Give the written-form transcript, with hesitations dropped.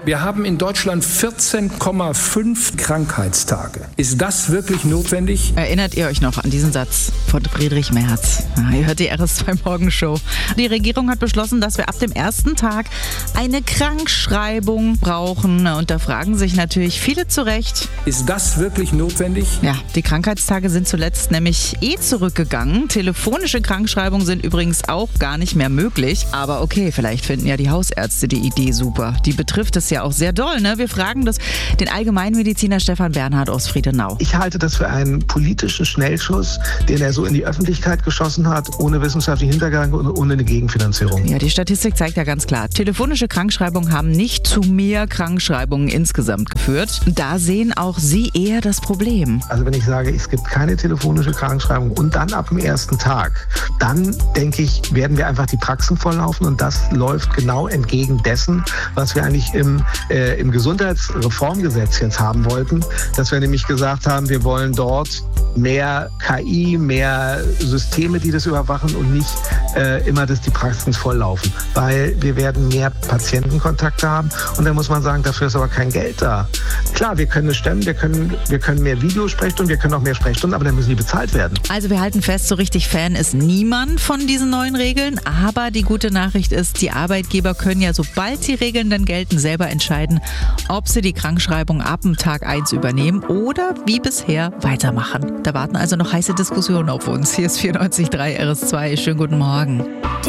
Wir haben in Deutschland 14,5 Krankheitstage. Ist das wirklich notwendig? Erinnert ihr euch noch an diesen Satz von Friedrich Merz? Ihr hört die RS2 Morgenshow. Die Regierung hat beschlossen, dass wir ab dem ersten Tag eine Krankschreibung brauchen. Und da fragen sich natürlich viele zu Recht. Ist das wirklich notwendig? Ja, die Krankheitstage sind zuletzt nämlich zurückgegangen. Telefonische Krankschreibungen sind übrigens auch gar nicht mehr möglich. Aber okay, vielleicht finden ja die Hausärzte die Idee super. Die betrifft es ja auch sehr doll, ne? Wir fragen den Allgemeinmediziner Stefan Bernhard aus Friedenau. Ich halte das für einen politischen Schnellschuss, den er so in die Öffentlichkeit geschossen hat, ohne wissenschaftlichen Hintergang und ohne eine Gegenfinanzierung. Ja, die Statistik zeigt ja ganz klar, telefonische Krankschreibungen haben nicht zu mehr Krankschreibungen insgesamt geführt. Da sehen auch Sie eher das Problem. Also wenn ich sage, es gibt keine telefonische Krankschreibung und dann ab dem ersten Tag, dann denke ich, werden wir einfach die Praxen volllaufen und das läuft genau entgegen dessen, was wir eigentlich im Gesundheitsreformgesetz jetzt haben wollten, dass wir nämlich gesagt haben, wir wollen dort mehr KI, mehr Systeme, die das überwachen und nicht immer, dass die Praxen volllaufen, weil wir werden mehr Patientenkontakte haben und dann muss man sagen, dafür ist aber kein Geld da. Klar, wir können es stemmen, wir können mehr Videosprechstunden, wir können auch mehr Sprechstunden, aber dann müssen die bezahlt werden. Also wir halten fest, so richtig Fan ist niemand von diesen neuen Regeln, aber die gute Nachricht ist, die Arbeitgeber können ja, sobald die Regeln dann gelten, selber entscheiden, ob sie die Krankschreibung ab dem Tag 1 übernehmen oder wie bisher weitermachen. Da warten also noch heiße Diskussionen auf uns. Hier ist 94.3 RS2. Schönen guten Morgen.